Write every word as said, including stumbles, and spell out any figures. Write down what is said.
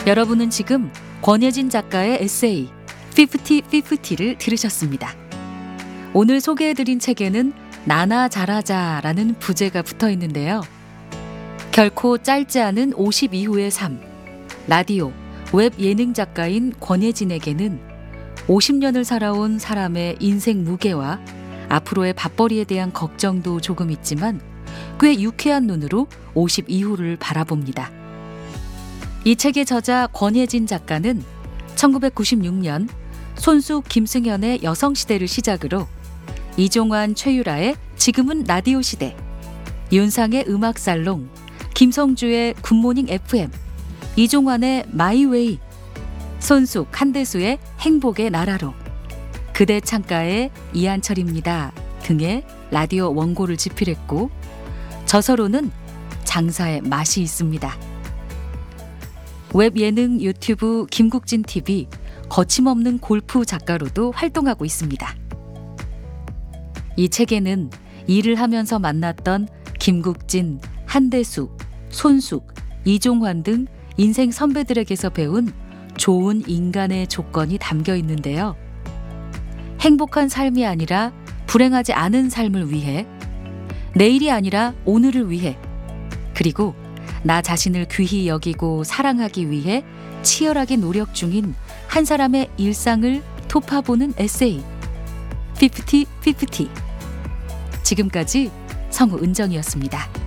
여러분은 지금 권예진 작가의 에세이 피프티 피프티를 들으셨습니다. 오늘 소개해드린 책에는 나나 잘하자라는 부제가 붙어 있는데요. 결코 짧지 않은 오십 이후의 삶, 라디오, 웹 예능 작가인 권예진에게는 오십 년을 살아온 사람의 인생 무게와 앞으로의 밥벌이에 대한 걱정도 조금 있지만 꽤 유쾌한 눈으로 오십 이후를 바라봅니다. 이 책의 저자 권예진 작가는 천구백구십육 년 손숙 김승현의 여성시대를 시작으로 이종환 최유라의 지금은 라디오 시대, 윤상의 음악살롱, 김성주의 굿모닝 에프엠, 이종환의 마이웨이, 손숙 한대수의 행복의 나라로, 그대 창가의 이한철입니다 등의 라디오 원고를 집필했고 저서로는 장사의 맛이 있습니다. 웹 예능 유튜브 김국진 티비, 거침없는 골프 작가로도 활동하고 있습니다. 이 책에는 일을 하면서 만났던 김국진, 한대수, 손숙, 이종환 등 인생 선배들에게서 배운 좋은 인간의 조건이 담겨 있는데요. 행복한 삶이 아니라 불행하지 않은 삶을 위해, 내일이 아니라 오늘을 위해, 그리고 나 자신을 귀히 여기고 사랑하기 위해 치열하게 노력 중인 한 사람의 일상을 톱파보는 에세이 피프티 피프티. 지금까지 성우 은정이었습니다.